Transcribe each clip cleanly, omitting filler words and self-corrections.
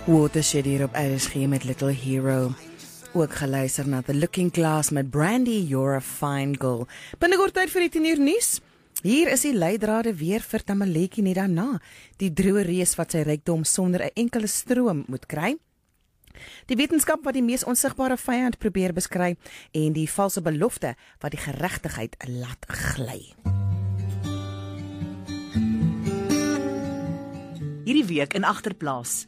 Watershed hier op RSG met Little Hero. Ook geluister na The Looking Glass met Brandy, You're a Fine Girl. Binnekort tyd vir die 10 uur nuus. Hier is die leidrade weer vir Tamaletjie net daarna. Die droë reus wat sy rykdom sonder 'n enkele stroom moet kry. Die wetenskap wat die mees onsigbare vyand probeer beskryf en die valse belofte wat die geregtigheid laat gly. Hierdie week in Agterplaas.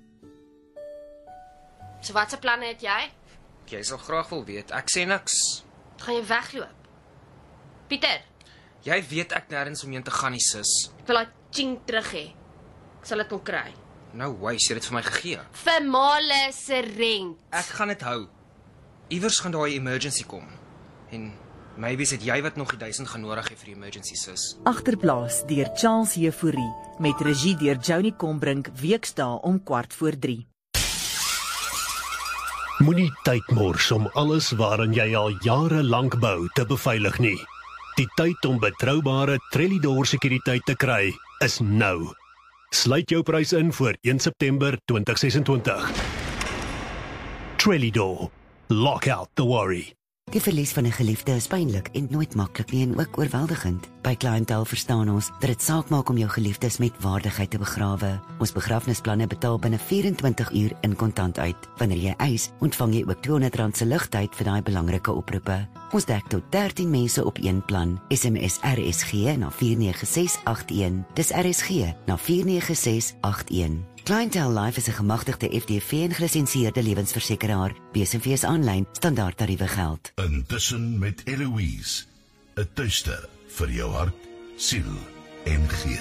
So watse planne het jy? Jy sal graag wil weet, ek sê niks. Gaan jy wegloop? Pieter, Jy weet ek nêrens omheen te gaan nie, sis. ek wil daai ching terug hê. Ek sal dit kon kry. Nou wys, jy het dit vir my gegee. Vir Male se rent. Ek gaan dit hou. Iewers gaan daai emergency kom. En maybe is dit jy wat nog die 1000 gaan nodig hê vir die emergency, sis. Agterplaas deur Charles Jefouri met regie deur Johnny Combrink weksdae om 2:45. Moenie tyd mors om alles waaraan jy al jare lank bou te beveilig nie. Die tyd om betroubare Trellidor sekuriteit te kry is nou. Sluit jou prys in voor 1 September 2026. Trellidor. Lock out the worry. Die verlies van 'n geliefde is pynlik en nooit maklik nie en ook oorweldigend. By Clientele verstaan ons dat dit saak maak om jou geliefdes met waardigheid te begrawe. Ons begrafnisplanne betaal binne 24 uur in kontant uit. Wanneer jy eis, ontvang jy ook R200 se ligtyd vir daai belangrike oproepe. Ons dek tot 13 mense op een plan. SMS RSG na 49681. Dis RSG na 49681. Clientele Life is 'n gemagtigde FDV en gelisensieerde lewensversekeraar. BSV aanlyn, standaard tariewe geld. Intussen met Eloise, 'n tuiste vir jou hart, siel en gees.